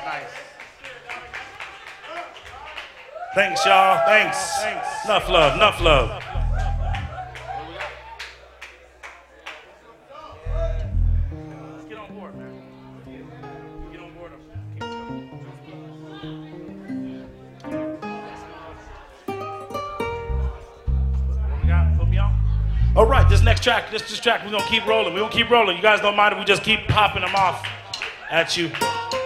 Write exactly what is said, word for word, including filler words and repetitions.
Nice. Thanks, y'all. Thanks. Thanks. Enough love. Enough love. Let's get on board, man. Get on board. What we got? Put me on. All right, this next track, this, this track, we're gonna keep rolling. We're gonna keep rolling. You guys don't mind if we just keep popping them off at you.